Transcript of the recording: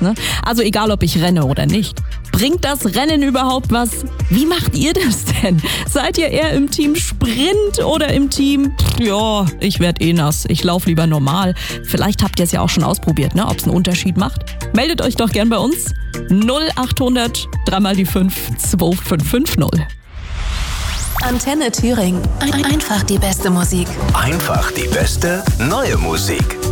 ne? Also egal, ob ich renne oder nicht. Bringt das Rennen überhaupt was? Wie macht ihr das denn? Seid ihr eher im Team Sprint oder im Team, ja, ich werd eh nass, ich laufe lieber normal. Vielleicht habt ihr es ja auch schon ausprobiert, ne? Ob es einen Unterschied macht. Meldet euch doch gern bei uns. 0800 3x5 2550. Antenne Thüringen. Einfach die beste Musik. Einfach die beste neue Musik.